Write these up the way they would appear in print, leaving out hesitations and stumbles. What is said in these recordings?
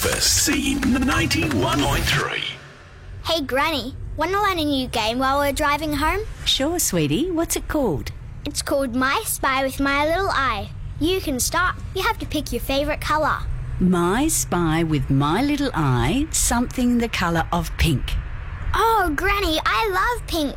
breakfast. C91.3. Hey Granny, want to learn a new game while we're driving home? Sure, sweetie. What's it called? It's called My Spy with My Little Eye. You can start. You have to pick your favourite colour. My Spy with My Little Eye, something the colour of pink. Oh, Granny, I love pink.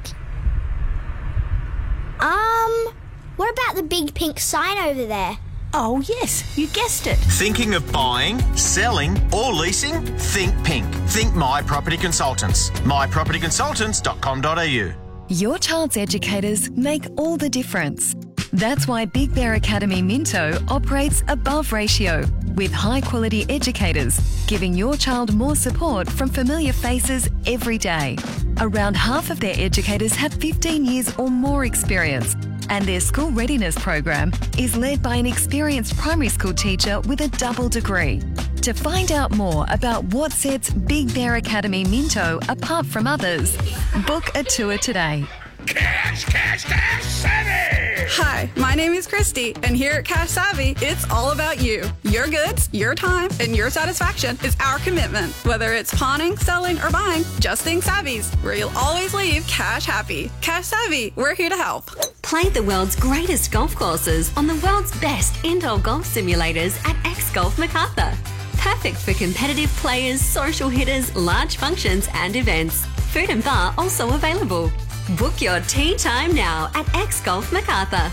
What about the big pink sign over there? Oh, yes, you guessed it. Thinking of buying, selling or leasing? Think pink. Think My Property Consultants. mypropertyconsultants.com.au. Your child's educators make all the difference. That's why Big Bear Academy Minto operates above ratio with high-quality educators, giving your child more support from familiar faces every day. Around half of their educators have 15 years or more experience, and their school readiness program is led by an experienced primary school teacher with a double degree. To find out more about what sets Big Bear Academy Minto apart from others, book a tour today. Cash Savvy! Hi, my name is Christy, and here at Cash Savvy, it's all about you. Your goods, your time, and your satisfaction is our commitment. Whether it's pawning, selling, or buying, just think Savvy's, where you'll always leave cash happy. Cash Savvy, we're here to help. Play the world's greatest golf courses on the world's best indoor golf simulators at X Golf Macarthur. Perfect for competitive players, social hitters, large functions, and events. Food and bar also available. Book your tea time now at X Golf Macarthur.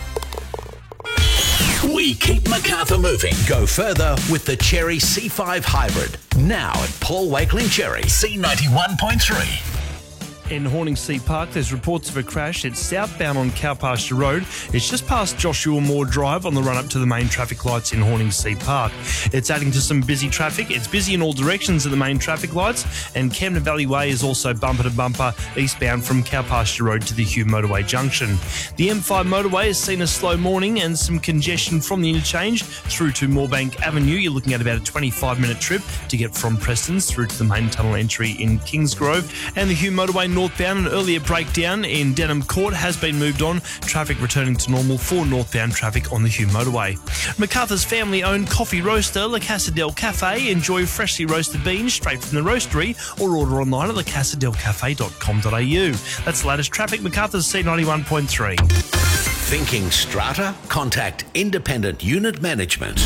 We keep Macarthur moving. Go further with the Cherry C5 Hybrid. Now at Paul Wakeling Cherry, C91.3. In Horningsea Park, there's reports of a crash. It's southbound on Cowpasture Road. It's just past Joshua Moore Drive on the run-up to the main traffic lights in Horningsea Park. It's adding to some busy traffic. It's busy in all directions of the main traffic lights, and Camden Valley Way is also bumper-to-bumper eastbound from Cowpasture Road to the Hugh Motorway Junction. The M5 motorway has seen a slow morning and some congestion from the interchange through to Moorebank Avenue. You're looking at about a 25-minute trip to get from Prestons through to the main tunnel entry in Kingsgrove. And the Hugh Motorway northbound, an earlier breakdown in Denham Court has been moved on. Traffic returning to normal for northbound traffic on the Hugh Motorway. Macarthur's family-owned coffee roaster, La Casa del Cafe. Enjoy freshly roasted beans straight from the roastery or order online at lacasadelcafe.com.au. That's the latest traffic. Macarthur's C91.3. Thinking strata? Contact Independent Unit Management.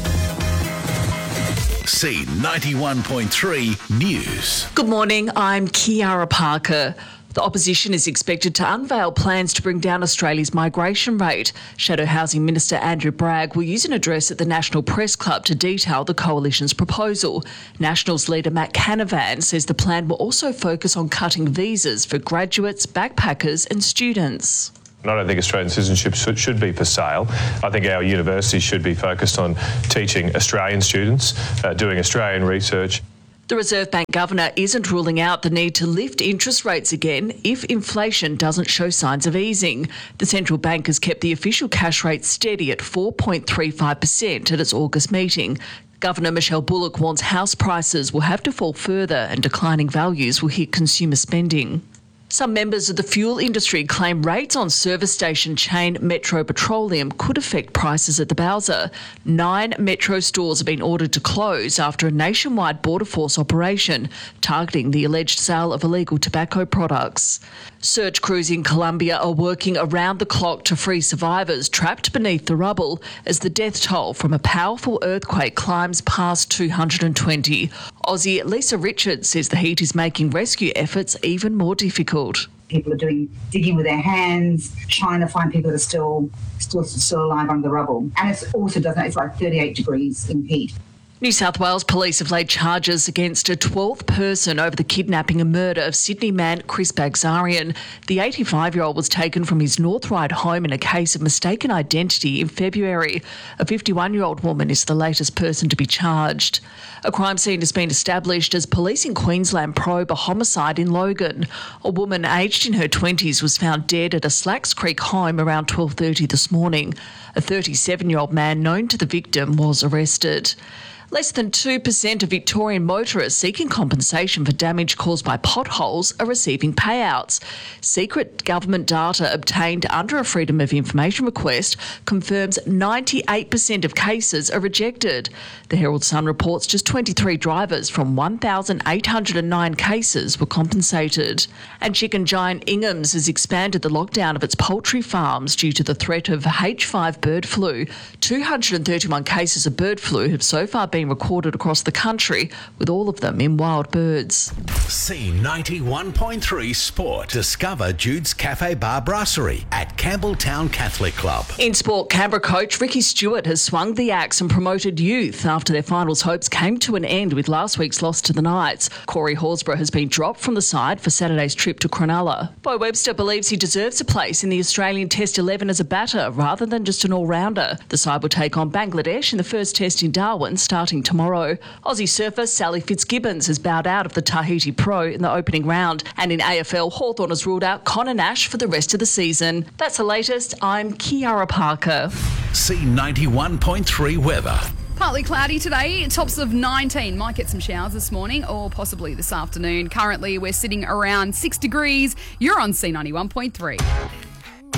C91.3 News. Good morning, I'm Kiara Parker. The opposition is expected to unveil plans to bring down Australia's migration rate. Shadow Housing Minister Andrew Bragg will use an address at the National Press Club to detail the coalition's proposal. Nationals leader Matt Canavan says the plan will also focus on cutting visas for graduates, backpackers and students. I don't think Australian citizenship should be for sale. I think our universities should be focused on teaching Australian students, doing Australian research. The Reserve Bank Governor isn't ruling out the need to lift interest rates again if inflation doesn't show signs of easing. The central bank has kept the official cash rate steady at 4.35% at its August meeting. Governor Michelle Bullock warns house prices will have to fall further and declining values will hit consumer spending. Some members of the fuel industry claim rates on service station chain Metro Petroleum could affect prices at the Bowser. 9 Metro stores have been ordered to close after a nationwide border force operation targeting the alleged sale of illegal tobacco products. Search crews in Colombia are working around the clock to free survivors trapped beneath the rubble as the death toll from a powerful earthquake climbs past 220. Aussie Lisa Richards says the heat is making rescue efforts even more difficult. People are digging with their hands, trying to find people that are still alive under the rubble. And it's also it's like 38 degrees in heat. New South Wales police have laid charges against a 12th person over the kidnapping and murder of Sydney man Chris Bagzarian. The 85-year-old was taken from his North Ryde home in a case of mistaken identity in February. A 51-year-old woman is the latest person to be charged. A crime scene has been established as police in Queensland probe a homicide in Logan. A woman aged in her 20s was found dead at a Slacks Creek home around 12:30 this morning. A 37-year-old man known to the victim was arrested. Less than 2% of Victorian motorists seeking compensation for damage caused by potholes are receiving payouts. Secret government data obtained under a Freedom of Information request confirms 98% of cases are rejected. The Herald Sun reports just 23 drivers from 1,809 cases were compensated. And chicken giant Ingham's has expanded the lockdown of its poultry farms due to the threat of H5 bird flu. 231 cases of bird flu have so far been recorded across the country, with all of them in wild birds. C91.3 Sport. Discover Jude's Cafe Bar Brasserie at Campbelltown Catholic Club. In sport, Canberra coach Ricky Stewart has swung the axe and promoted youth after their finals hopes came to an end with last week's loss to the Knights. Corey Horsburgh has been dropped from the side for Saturday's trip to Cronulla. Bo Webster believes he deserves a place in the Australian Test 11 as a batter rather than just an all-rounder. The side will take on Bangladesh in the first test in Darwin starting tomorrow. Aussie surfer Sally Fitzgibbons has bowed out of the Tahiti Pro in the opening round, and in AFL, Hawthorn has ruled out Connor Nash for the rest of the season. That's the latest. I'm Kiara Parker. C91.3 weather. Partly cloudy today, tops of 19. Might get some showers this morning or possibly this afternoon. Currently, we're sitting around 6 degrees. You're on C91.3.